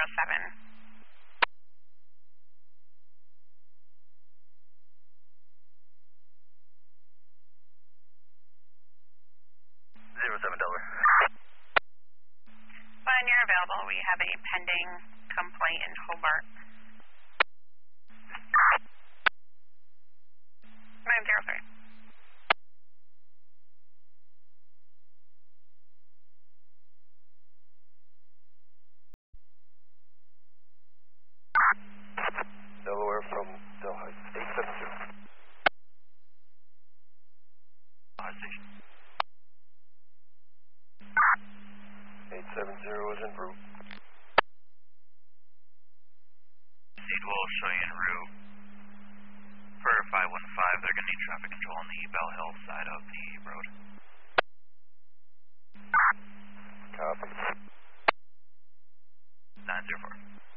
07 Delaware. When you're available, we have a pending complaint in Hobart. 903. Delaware from Delhi. 870. Station. 870 is en route. Seedwell showing en route for 515. They're going to need traffic control on the Bell Hill side of the road. Copy. 904.